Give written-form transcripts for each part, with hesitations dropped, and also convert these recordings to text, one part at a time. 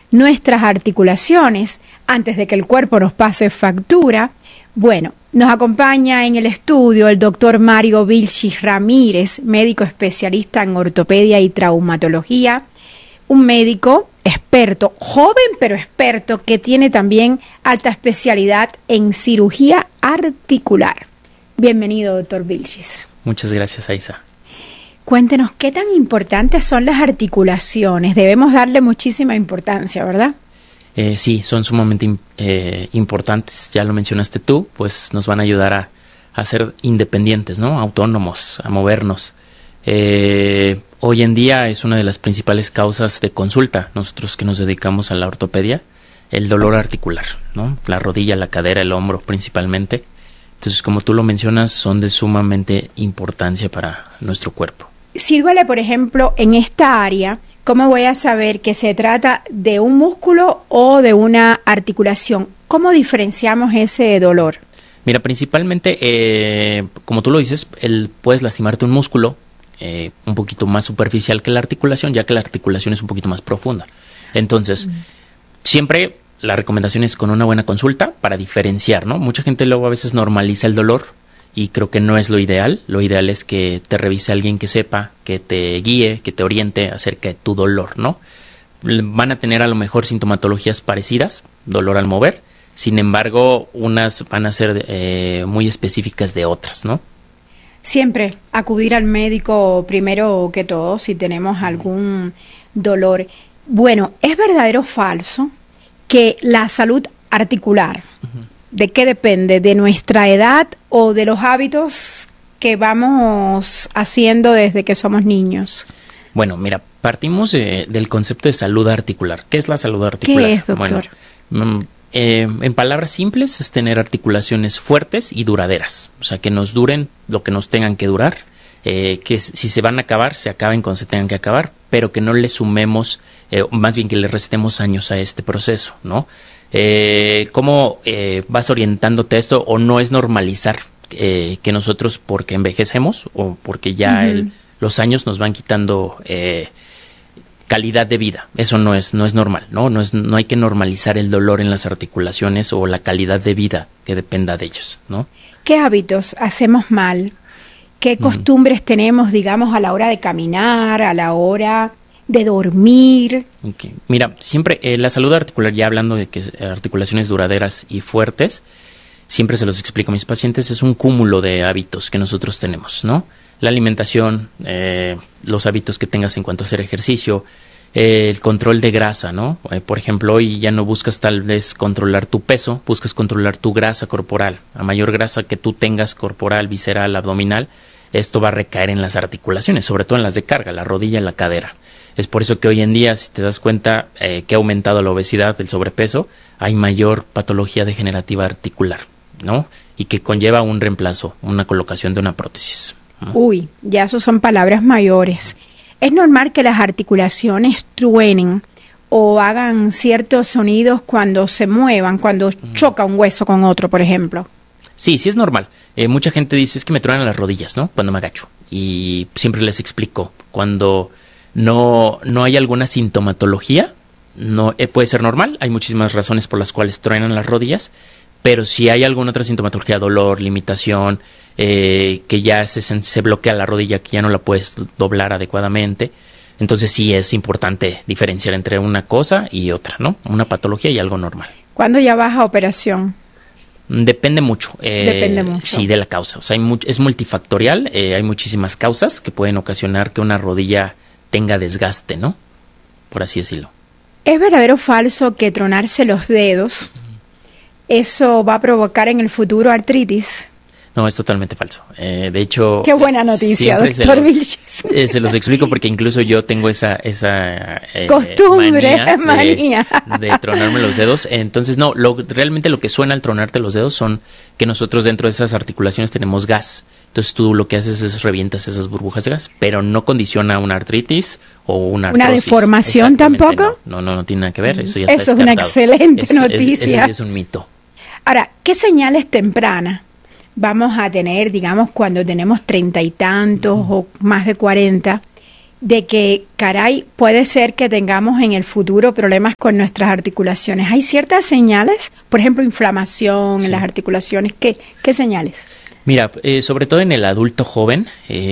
nuestras articulaciones antes de que el cuerpo nos pase factura. Bueno, nos acompaña en el estudio el doctor Mario Vilchis Ramírez, médico especialista en ortopedia y traumatología, un médico experto, joven pero experto, que tiene también alta especialidad en cirugía articular. Bienvenido, doctor Vilchis. Muchas gracias, Aiza. Cuéntenos, ¿qué tan importantes son las articulaciones? Debemos darle muchísima importancia, ¿verdad? Sí, son sumamente importantes. Ya lo mencionaste tú, pues nos van a ayudar a ser independientes, ¿no? Autónomos, a movernos. Hoy en día es una de las principales causas de consulta, nosotros que nos dedicamos a la ortopedia, el dolor articular, ¿no? La rodilla, la cadera, el hombro principalmente. Entonces, como tú lo mencionas, son de sumamente importancia para nuestro cuerpo. Si duele, por ejemplo, en esta área, ¿cómo voy a saber que se trata de un músculo o de una articulación? ¿Cómo diferenciamos ese dolor? Mira, principalmente, como tú lo dices, puedes lastimarte un músculo un poquito más superficial que la articulación, ya que la articulación es un poquito más profunda. Entonces, siempre la recomendación es con una buena consulta para diferenciar, ¿no? Mucha gente luego a veces normaliza el dolor y creo que no es lo ideal. Lo ideal es que te revise alguien que sepa, que te guíe, que te oriente acerca de tu dolor, ¿no? Van a tener a lo mejor sintomatologías parecidas, dolor al mover, sin embargo, unas van a ser muy específicas de otras, ¿no? Siempre acudir al médico primero que todo si tenemos algún dolor. Bueno, ¿es verdadero o falso que la salud articular, ¿de qué depende? ¿De nuestra edad o de los hábitos que vamos haciendo desde que somos niños? Bueno, mira, partimos del concepto de salud articular. ¿Qué es la salud articular? ¿Qué es, doctor? Bueno, en palabras simples es tener articulaciones fuertes y duraderas, o sea, que nos duren lo que nos tengan que durar, que si se van a acabar, se acaben cuando se tengan que acabar, pero que no le sumemos, más bien que le restemos años a este proceso, ¿no? ¿Cómo vas orientándote a esto? O no es normalizar que nosotros, porque envejecemos o porque ya los años nos van quitando calidad de vida. Eso no es normal, ¿no? No hay que normalizar el dolor en las articulaciones o la calidad de vida que dependa de ellos, ¿no? ¿Qué hábitos hacemos mal? ¿Qué costumbres tenemos, digamos, a la hora de caminar, a la hora de dormir? Okay. Mira, siempre la salud articular, ya hablando de que articulaciones duraderas y fuertes, siempre se los explico a mis pacientes, es un cúmulo de hábitos que nosotros tenemos, ¿no? La alimentación, los hábitos que tengas en cuanto a hacer ejercicio, el control de grasa, ¿no? Por ejemplo, hoy ya no buscas tal vez controlar tu peso, buscas controlar tu grasa corporal. A mayor grasa que tú tengas corporal, visceral, abdominal, esto va a recaer en las articulaciones, sobre todo en las de carga, la rodilla y la cadera. Es por eso que hoy en día, si te das cuenta que ha aumentado la obesidad, el sobrepeso, hay mayor patología degenerativa articular, ¿no? Y que conlleva un reemplazo, una colocación de una prótesis. Uy, ya eso son palabras mayores. ¿Es normal que las articulaciones truenen o hagan ciertos sonidos cuando se muevan, cuando choca un hueso con otro, por ejemplo? Sí, sí es normal. Mucha gente dice es que me truenan las rodillas, ¿no? Cuando me agacho. Y siempre les explico, cuando no hay alguna sintomatología, no puede ser normal. Hay muchísimas razones por las cuales truenan las rodillas, pero si hay alguna otra sintomatología, dolor, limitación, que ya se bloquea la rodilla, que ya no la puedes doblar adecuadamente, entonces sí es importante diferenciar entre una cosa y otra, ¿no? Una patología y algo normal. ¿Cuándo ya vas a operación? Depende mucho. Depende mucho. Sí, de la causa. O sea, es multifactorial, hay muchísimas causas que pueden ocasionar que una rodilla tenga desgaste, ¿no? Por así decirlo. ¿Es verdadero o falso que tronarse los dedos, eso va a provocar en el futuro artritis? No, es totalmente falso. De hecho... Qué buena noticia, doctor Vilchis. Se los explico porque incluso yo tengo esa costumbre, manía de tronarme los dedos. Entonces, no, realmente lo que suena al tronarte los dedos son que nosotros dentro de esas articulaciones tenemos gas. Entonces, tú lo que haces es revientas esas burbujas de gas, pero no condiciona una artritis o una artrosis. ¿Una deformación tampoco? No tiene nada que ver. Eso ya está descartado. Es una excelente noticia. Ese sí es un mito. Ahora, ¿qué señales tempranas vamos a tener, digamos, cuando tenemos 30 y tantos o más de 40, de que, caray, puede ser que tengamos en el futuro problemas con nuestras articulaciones. ¿Hay ciertas señales? Por ejemplo, inflamación en las articulaciones. ¿Qué señales? Mira, sobre todo en el adulto joven,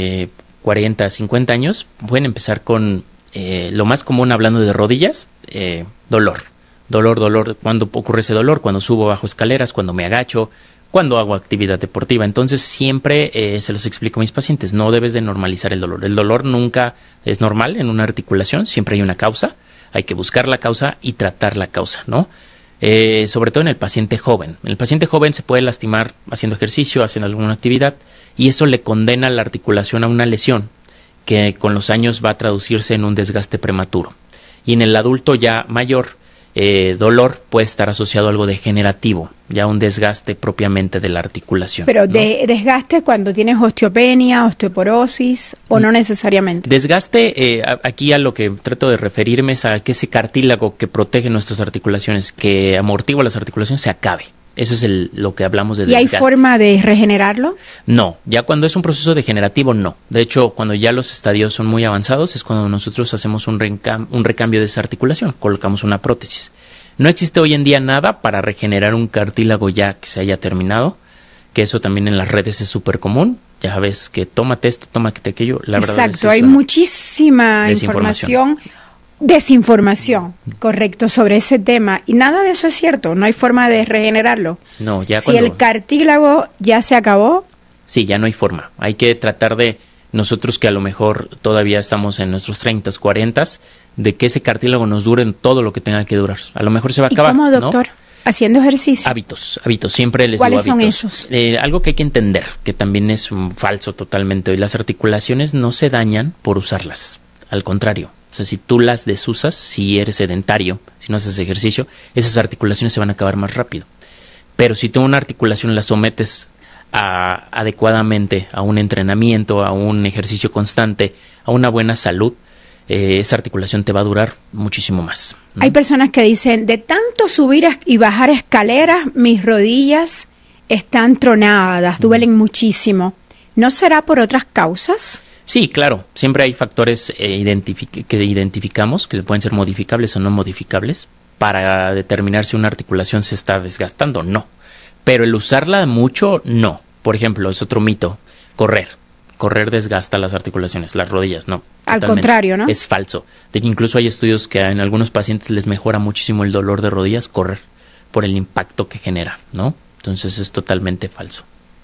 40, 50 años, pueden empezar con lo más común hablando de rodillas, dolor. Dolor. ¿Cuándo ocurre ese dolor? Cuando subo bajo escaleras, cuando me agacho, cuando hago actividad deportiva. Entonces siempre se los explico a mis pacientes, no debes de normalizar el dolor. El dolor nunca es normal en una articulación, siempre hay una causa, hay que buscar la causa y tratar la causa, ¿no? Sobre todo en el paciente joven. El paciente joven se puede lastimar haciendo ejercicio, haciendo alguna actividad, y eso le condena la articulación a una lesión que con los años va a traducirse en un desgaste prematuro. Y en el adulto ya mayor, dolor puede estar asociado a algo degenerativo, ya un desgaste propiamente de la articulación. Pero ¿no? ¿Desgaste cuando tienes osteopenia, osteoporosis o no necesariamente? Desgaste, aquí a lo que trato de referirme es a que ese cartílago que protege nuestras articulaciones, que amortigua las articulaciones, se acabe. Eso es lo que hablamos de desgaste. ¿Y hay forma de regenerarlo? No, ya cuando es un proceso degenerativo, no. De hecho, cuando ya los estadios son muy avanzados, es cuando nosotros hacemos un recambio de esa articulación, colocamos una prótesis. No existe hoy en día nada para regenerar un cartílago ya que se haya terminado, que eso también en las redes es súper común. Ya ves que tómate esto, tómate aquello. La verdad exacto, hay muchísima información. Desinformación, correcto, sobre ese tema. Y nada de eso es cierto, no hay forma de regenerarlo. No, ya si el cartílago ya se acabó. Sí, ya no hay forma. Hay que tratar de, nosotros que a lo mejor todavía estamos en nuestros 30, 40, de que ese cartílago nos dure todo lo que tenga que durar. A lo mejor se va a acabar. ¿Y cómo, doctor? ¿No? Haciendo ejercicio. Hábitos, siempre les digo hábitos. ¿Cuáles son esos? Algo que hay que entender, que también es falso totalmente. Hoy las articulaciones no se dañan por usarlas, al contrario. O sea, si tú las desusas, si eres sedentario, si no haces ejercicio, esas articulaciones se van a acabar más rápido. Pero si tú una articulación la sometes adecuadamente a un entrenamiento, a un ejercicio constante, a una buena salud, esa articulación te va a durar muchísimo más, ¿no? Hay personas que dicen, de tanto subir y bajar escaleras, mis rodillas están tronadas, duelen muchísimo. ¿No será por otras causas? Sí, claro. Siempre hay factores que identificamos, que pueden ser modificables o no modificables, para determinar si una articulación se está desgastando o no. Pero el usarla mucho, no. Por ejemplo, es otro mito, correr. Correr desgasta las articulaciones, las rodillas, no. Al contrario, ¿no? Es falso. De hecho, incluso hay estudios que en algunos pacientes les mejora muchísimo el dolor de rodillas correr por el impacto que genera, ¿no? Entonces es totalmente falso.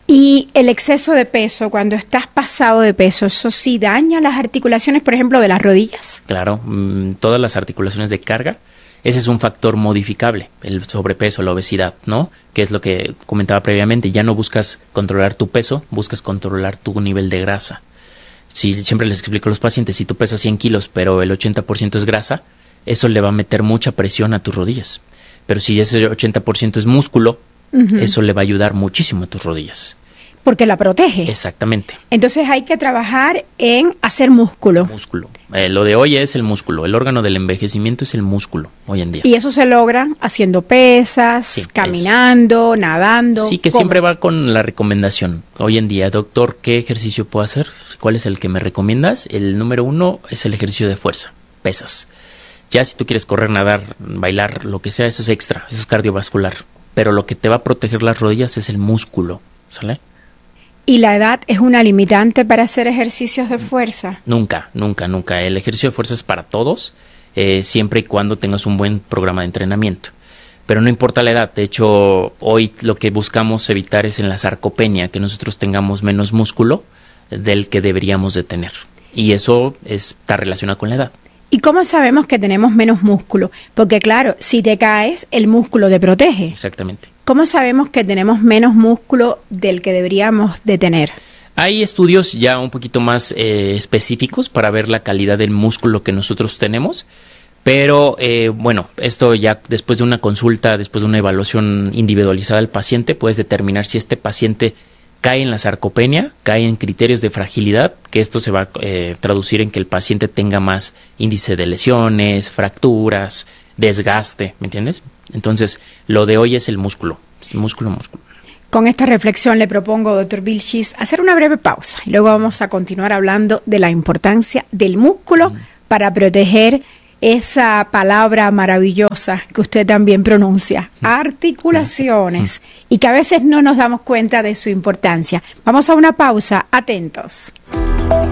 Y el exceso de peso, cuando estás pasado de peso, ¿eso sí daña las articulaciones, por ejemplo, de las rodillas? Claro, todas las articulaciones de carga, ese es un factor modificable, el sobrepeso, la obesidad, ¿no? Que es lo que comentaba previamente, ya no buscas controlar tu peso, buscas controlar tu nivel de grasa. Si siempre les explico a los pacientes, si tú pesas 100 kilos, pero el 80% es grasa, eso le va a meter mucha presión a tus rodillas. Pero si ese 80% es músculo, eso le va a ayudar muchísimo a tus rodillas. Porque la protege. Exactamente. Entonces hay que trabajar en hacer músculo. Músculo. Lo de hoy es el músculo. El órgano del envejecimiento es el músculo hoy en día. Y eso se logra haciendo pesas, sí, caminando, nadando. Sí, que ¿cómo? Siempre va con la recomendación. Hoy en día, doctor, ¿qué ejercicio puedo hacer? ¿Cuál es el que me recomiendas? El número 1 es el ejercicio de fuerza, pesas. Ya si tú quieres correr, nadar, bailar, lo que sea, eso es extra, eso es cardiovascular. Pero lo que te va a proteger las rodillas es el músculo, ¿sale? ¿Y la edad es una limitante para hacer ejercicios de fuerza? Nunca. El ejercicio de fuerza es para todos, siempre y cuando tengas un buen programa de entrenamiento. Pero no importa la edad. De hecho, hoy lo que buscamos evitar es en la sarcopenia, que nosotros tengamos menos músculo del que deberíamos de tener. Y eso está relacionado con la edad. ¿Y cómo sabemos que tenemos menos músculo? Porque claro, si te caes, el músculo te protege. Exactamente. ¿Cómo sabemos que tenemos menos músculo del que deberíamos de tener? Hay estudios ya un poquito más específicos para ver la calidad del músculo que nosotros tenemos, pero bueno, esto ya después de una consulta, después de una evaluación individualizada del paciente, puedes determinar si este paciente cae en la sarcopenia, cae en criterios de fragilidad, que esto se va a traducir en que el paciente tenga más índice de lesiones, fracturas, desgaste, ¿me entiendes? Entonces, lo de hoy es el músculo, músculo. Con esta reflexión le propongo, doctor Vilchis, hacer una breve pausa y luego vamos a continuar hablando de la importancia del músculo para proteger esa palabra maravillosa que usted también pronuncia, articulaciones, y que a veces no nos damos cuenta de su importancia. Vamos a una pausa, atentos.